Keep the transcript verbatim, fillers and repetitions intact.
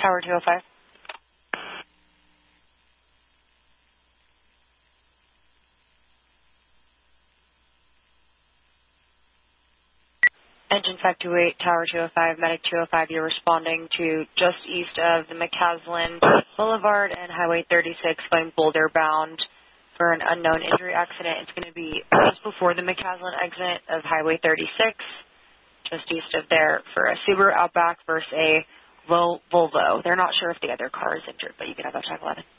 Tower two oh five. Engine five two eight, Tower two oh five, Medic two oh five, you're responding to just east of the McCaslin Boulevard and Highway thirty-six going Boulder bound for an unknown injury accident. It's going to be just before the McCaslin exit of Highway thirty-six, just east of there for a Subaru Outback versus a Volvo. They're not sure if the other car is injured, but you can have that check eleven.